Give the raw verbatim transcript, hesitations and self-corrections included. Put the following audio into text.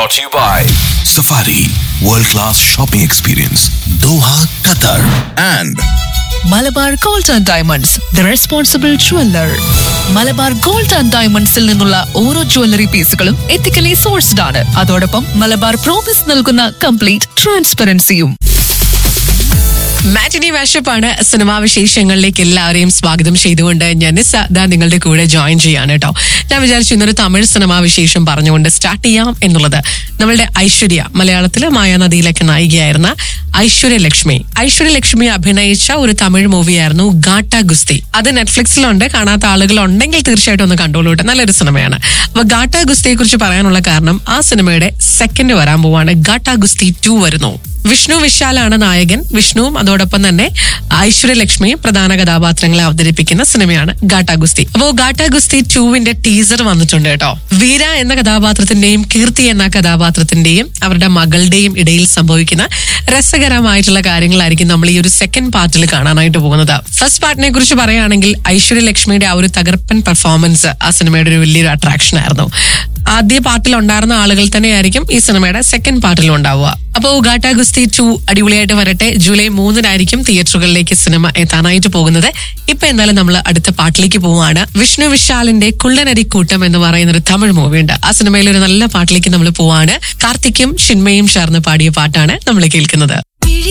brought to you by Safari World Class Shopping Experience, Doha, Qatar, and Malabar gold and diamonds the responsible jeweller. Malabar gold and ഡയമണ്ട്സിൽ നിന്നുള്ള ഓരോ jewellery പീസുകളും ethically sourced ആണ്. അതോടൊപ്പം Malabar promise നൽകുന്ന complete ട്രാൻസ്പെറൻസിയും. മാറ്റിനി വാഷപ്പാണ് cinema വിശേഷങ്ങളിലേക്ക് എല്ലാവരെയും സ്വാഗതം ചെയ്തുകൊണ്ട് ഞാൻ ദാ നിങ്ങളുടെ കൂടെ ജോയിൻ ചെയ്യാണ് കേട്ടോ. ഞാൻ വിചാരിച്ചു ഇന്നൊരു തമിഴ് സിനിമാ വിശേഷം പറഞ്ഞുകൊണ്ട് സ്റ്റാർട്ട് ചെയ്യാം എന്നുള്ളത്. നമ്മളുടെ ഐശ്വര്യ, മലയാളത്തിലെ മായാനദിയിലൊക്കെ നായികയായിരുന്ന ഐശ്വര്യ ലക്ഷ്മി ഐശ്വര്യ ലക്ഷ്മി അഭിനയിച്ച ഒരു തമിഴ് മൂവിയായിരുന്നു ഗാട്ട ഗുസ്തി. അത് നെറ്റ്ഫ്ലിക്സിലുണ്ട്. കാണാത്ത ആളുകൾ ഉണ്ടെങ്കിൽ തീർച്ചയായിട്ടും ഒന്ന് കണ്ടോളൂ കേട്ടോ. നല്ലൊരു സിനിമയാണ്. അപ്പൊ ഗാട്ട ഗുസ്തിയെ കുറിച്ച് പറയാനുള്ള കാരണം ആ സിനിമയുടെ സെക്കൻഡ് വരാൻ പോവാണ്. ഗാട്ട ഗുസ്തി ടു വരുന്നു. വിഷ്ണു വിശാലാണ് നായകൻ. വിഷ്ണുവും അതോടൊപ്പം തന്നെ ഐശ്വര്യ ലക്ഷ്മിയും പ്രധാന കഥാപാത്രങ്ങളെ അവതരിപ്പിക്കുന്ന സിനിമയാണ് ഗാട്ട ഗുസ്തി. അപ്പോ ഗാട്ട ഗുസ്തി ടൂവിന്റെ ടീസർ വന്നിട്ടുണ്ട് കേട്ടോ. വീര എന്ന കഥാപാത്രത്തിന്റെയും കീർത്തി എന്ന കഥാപാത്രത്തിന്റെയും അവരുടെ മകളുടെയും ഇടയിൽ സംഭവിക്കുന്ന രസകരമായിട്ടുള്ള കാര്യങ്ങളായിരിക്കും നമ്മൾ ഈ ഒരു സെക്കൻഡ് പാർട്ടിൽ കാണാനായിട്ട് പോകുന്നത്. ഫസ്റ്റ് പാർട്ടിനെ കുറിച്ച് പറയുകയാണെങ്കിൽ ഐശ്വര്യ ലക്ഷ്മിയുടെ ആ ഒരു തകർപ്പൻ പെർഫോമൻസ് ആ സിനിമയുടെ ഒരു വലിയൊരു അട്രാക്ഷൻ ആയിരുന്നു. ആദ്യ പാർട്ടിൽ ഉണ്ടായിരുന്ന ആളുകൾ തന്നെയായിരിക്കും ഈ സിനിമയുടെ സെക്കൻഡ് പാർട്ടിലും ഉണ്ടാവുക. അപ്പോ ഗാട്ട ഗുസ്തി ടു അടിപൊളിയായിട്ട് വരട്ടെ. ജൂലൈ മൂന്നിനായിരിക്കും തിയേറ്ററുകളിലേക്ക് സിനിമ എത്താനായിട്ട് പോകുന്നത്. ഇപ്പൊ എന്തായാലും നമ്മൾ അടുത്ത പാട്ടിലേക്ക് പോവാണ്. വിഷ്ണു വിശാലിന്റെ കുള്ളനരിക്കൂട്ടം എന്ന് പറയുന്ന ഒരു തമിഴ് മൂവിയുണ്ട്. ആ സിനിമയിൽ ഒരു നല്ല പാട്ടിലേക്ക് നമ്മൾ പോവാണ്. കാർത്തിക്കും ഷിന്മയും ചേർന്ന് പാടിയ പാട്ടാണ് നമ്മൾ കേൾക്കുന്നത്.